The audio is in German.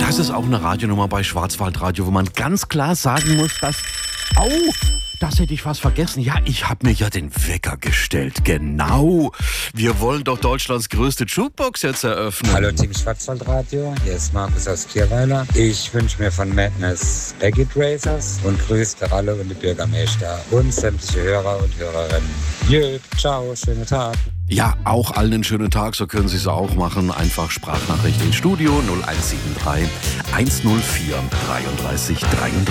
Das ist auch eine Radionummer bei Schwarzwaldradio, wo man ganz klar sagen muss, dass... Au, das hätte ich fast vergessen. Ja, ich habe mir ja den Wecker gestellt. Genau. Wir wollen doch Deutschlands größte Jukebox jetzt eröffnen. Hallo Team Schwarzwaldradio, hier ist Markus aus Kirweiler. Ich wünsche mir von Madness Baggage Racers und grüße der Ralle und die Bürgermeister und sämtliche Hörer und Hörerinnen. Jö, ciao, schönen Tag. Ja, auch allen einen schönen Tag, so können Sie es auch machen. Einfach Sprachnachricht ins Studio 0173 104 33 33.